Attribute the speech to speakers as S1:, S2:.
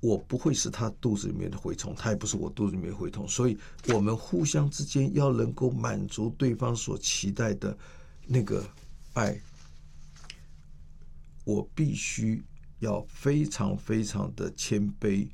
S1: 我不会是他肚子里面的蛔虫，他也不是我肚子里面的蛔虫，所以我们互相之间要能够满足对方所期待的那个爱，我必须要非常非常的谦卑，